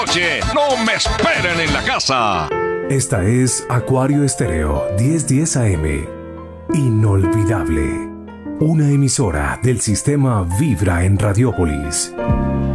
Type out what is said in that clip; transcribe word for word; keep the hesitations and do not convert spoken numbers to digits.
Oye, no me esperen en la casa. Esta es Acuario Estéreo diez diez A M. Inolvidable. Una emisora del sistema Vibra en Radiópolis.